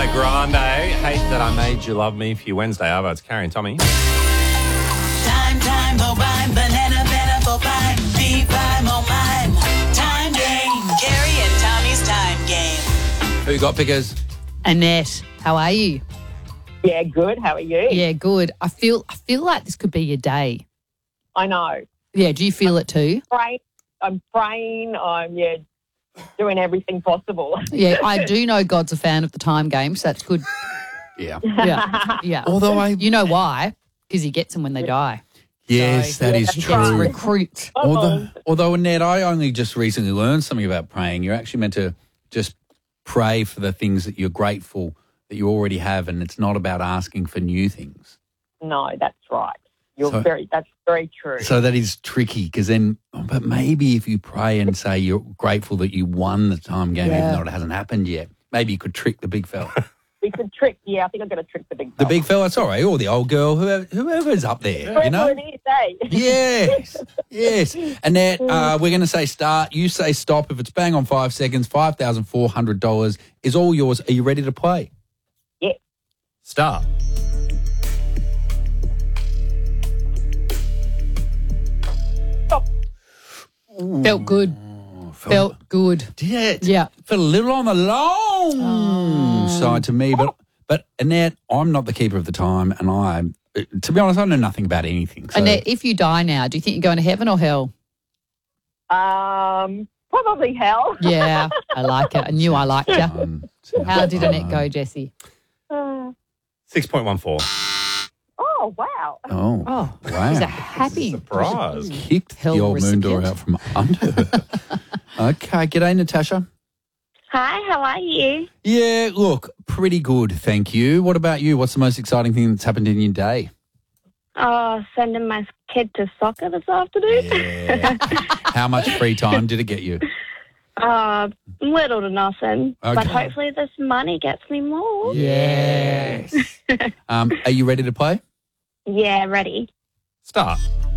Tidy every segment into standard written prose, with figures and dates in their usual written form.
Grande. Hate that I made you love me for your Wednesday, Arvo. It's Carrie and Tommy. Time, bovine, banana, bovine, bee-bime, oh mine. Time game. Carrie and Tommy's time game. Who you got, Pickers? Annette, how are you? Yeah, good. How are you? Yeah, good. I feel like this could be your day. I know. Yeah, do you feel it too? I'm praying. I'm doing everything possible. Yeah, I do know God's a fan of the time game, so that's good. Yeah. Yeah. Although You know why? Because he gets them when they die. Yes, So, that is he gets true. recruits. Although, Annette, I only just recently learned something about praying. You're actually meant to just pray for the things that you're grateful that you already have, and it's not about asking for new things. No, that's right. That's very true. So that is tricky because then, but maybe if you pray and say you're grateful that you won the time game, even though it hasn't happened yet, maybe you could trick the big fella. We could trick, I think I'm going to trick the big The fella. big fella, it's all right, or the old girl, whoever's up there, you know? Whoever it is, eh? Yes. Annette, we're going to say start. You say stop. If it's bang on 5 seconds, $5,400 is all yours. Are you ready to play? Yeah. Start. Stop. Felt good. Felt good. Yeah. Felt a little on the long side to me, but Annette, I'm not the keeper of the time, and to be honest, I know nothing about anything. So. Annette, if you die now, do you think you're going to heaven or hell? Probably hell. Yeah, I like it. I knew I liked you. How did Annette go, Jessie? 6.14. Oh, wow. Oh, wow. She's a happy Surprise. Kicked Hell the old moon door recipient. out from under her. Okay, g'day, Natasha. Hi, how are you? Yeah, look, pretty good, thank you. What about you? What's the most exciting thing that's happened in your day? Oh, sending my kid to soccer this afternoon. Yeah. How much free time did it get you? Little to nothing. Okay. But hopefully this money gets me more. Yes. Are you ready to play? Yeah, ready. Start.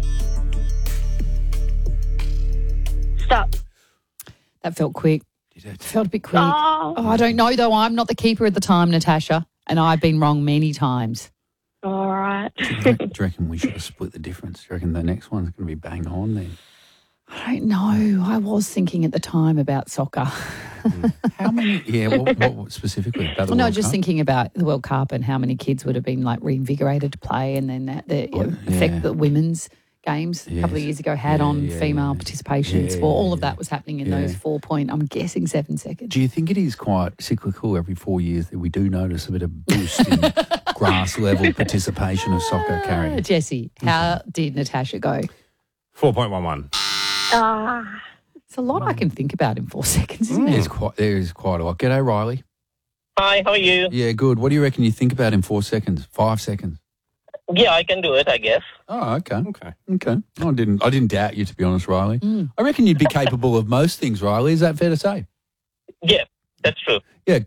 Stop. That felt quick. Felt a bit quick. Oh, I don't know, though. I'm not the keeper of the time, Natasha, and I've been wrong many times. all right. Do you reckon we should have split the difference? Do you reckon the next one's going to be bang on then? I don't know. I was thinking at the time about soccer. How many? Yeah, what specifically? About the No, World just Cup? thinking about the World Cup and how many kids would have been like reinvigorated to play, and then the effect that women's games a couple of years ago had on female participation in sport. All of that was happening in those 4 I'm guessing 7 seconds. Do you think it is quite cyclical every 4 years that we do notice a bit of boost in grass level participation of soccer, Carrie? Jessie, how did Natasha go? 4.11. It's a lot I can think about in 4 seconds, isn't it? There is quite a lot. G'day, Riley. Hi, how are you? Yeah, good. What do you reckon you think about in 4 seconds? 5 seconds? Yeah, I can do it, I guess. Oh, okay. I didn't doubt you, to be honest, Riley. I reckon you'd be capable of most things, Riley. Is that fair to say? Yeah, that's true. Yeah,